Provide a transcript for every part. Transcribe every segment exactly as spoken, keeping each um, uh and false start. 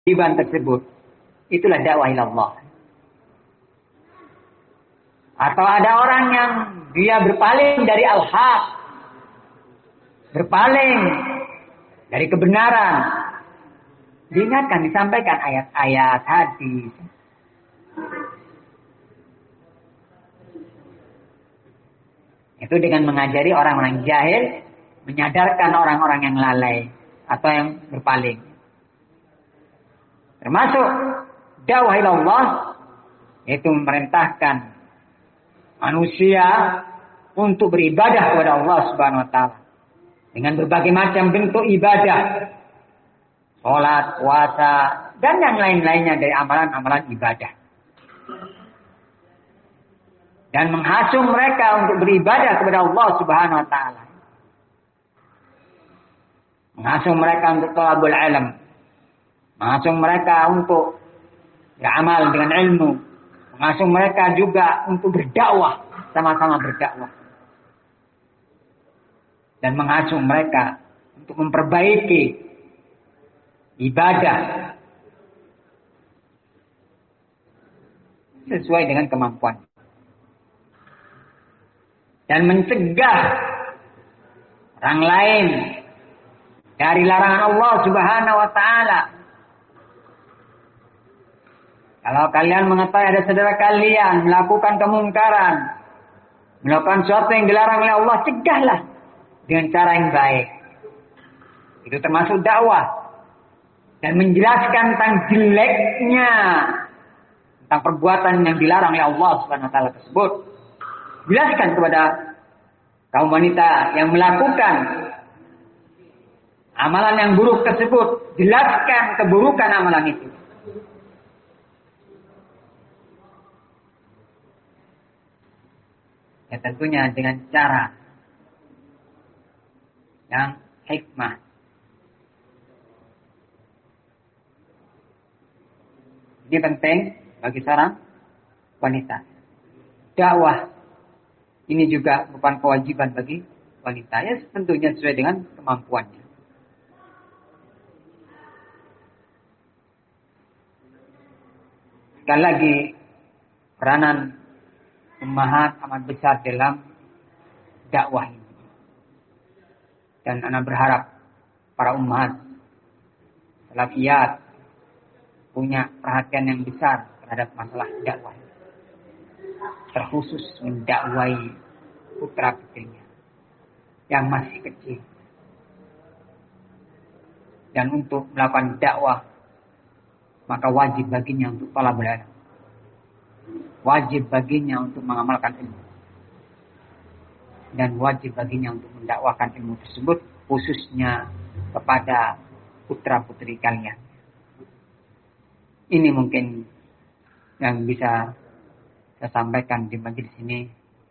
kewajiban tersebut. Itulah dakwah ilallah. Atau ada orang yang dia berpaling dari al-haq, berpaling dari kebenaran, diingatkan, disampaikan ayat-ayat, hadis. Itu dengan mengajari orang-orang jahil, menyadarkan orang-orang yang lalai atau yang berpaling. Termasuk dakwah ilallah, yaitu memerintahkan manusia untuk beribadah kepada Allah Subhanahu wa taala dengan berbagai macam bentuk ibadah, salat, puasa, dan yang lain-lainnya dari amalan-amalan ibadah. Dan menghasung mereka untuk beribadah kepada Allah Subhanahu wa taala. Menghasung mereka untuk thalabul ilm. Menghasung mereka untuk beramal dengan ilmu. Menghasung mereka juga untuk berdakwah, sama-sama berdakwah. Dan menghasung mereka untuk memperbaiki ibadah sesuai dengan kemampuan. Dan mencegah orang lain dari larangan Allah Subhanahu wa taala. Kalau kalian mengetahui ada saudara kalian melakukan kemungkaran, melakukan sesuatu yang dilarang oleh Allah, cegahlah dengan cara yang baik. Itu termasuk dakwah. Dan menjelaskan tentang jeleknya, tentang perbuatan yang dilarang oleh Allah Subhanahu wa taala tersebut. Jelaskan kepada kaum wanita yang melakukan amalan yang buruk tersebut. Jelaskan keburukan amalan itu. Ya tentunya dengan cara yang hikmah. Ini penting bagi seorang wanita. Dakwah ini juga bukan kewajiban bagi wanita. Ya tentunya sesuai dengan kemampuannya. Sekali lagi, peranan ummahat amat besar dalam dakwah ini. Dan anak berharap para ummahat salafiyat punya perhatian yang besar terhadap masalah dakwah. Terkhusus mendakwai putra putrinya yang masih kecil. Dan untuk melakukan dakwah, maka wajib baginya untuk thalabul ilm. Wajib baginya untuk mengamalkan ilmu. Dan wajib baginya untuk mendakwakan ilmu tersebut khususnya kepada putra putri kalian. Ini mungkin yang bisa saya sampaikan di majelis ini.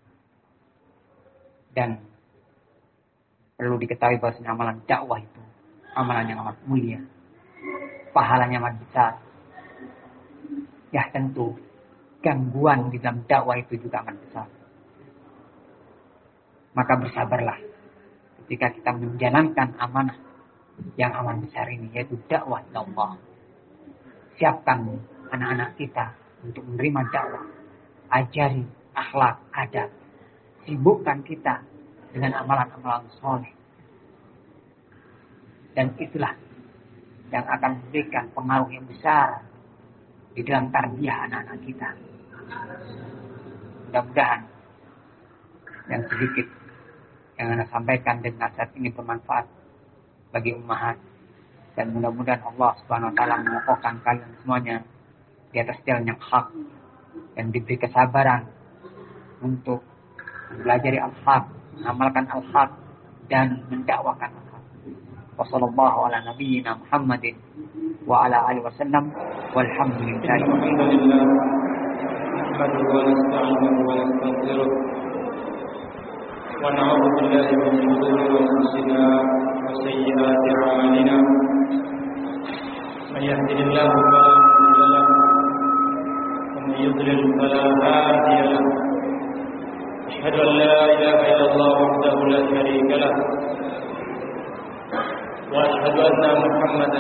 Dan perlu diketahui bahwa amalan dakwah itu amalan yang amat mulia, pahalanya amat besar. Ya tentu gangguan di dalam dakwah itu juga amat besar. Maka bersabarlah ketika kita menjalankan amanah yang amat besar ini, yaitu dakwah Allah. Siapkan anak-anak kita untuk menerima dakwah. Ajari akhlak, adab. Sibukkan kita dengan amalan-amalan soleh. Dan itulah yang akan memberikan pengaruh yang besar di dalam tarbiyah anak-anak kita. Mudah-mudahan yang sedikit yang Anda sampaikan dan nasihat ini bermanfaat bagi ummahat. Dan mudah-mudahan Allah Subhanahu wa taala mengokohkan kalian semuanya di atas jalan yang hak dan diberi kesabaran untuk mempelajari al-haq, mengamalkan al-haq dan mendakwakan al-haq. Wassallallahu ala nabiyyina Muhammadin wa ala alihi wasallam walhamdulillahi wa na'udzu billahi min shururi anfusina wa sayyiati a'malina. Man yahdihillahu fala mudilla lahu wa man yudlil fala hadiya lahu. Asyhadu an la ilaha illallah wahdahu la syarika lahu wa asyhadu anna Muhammadan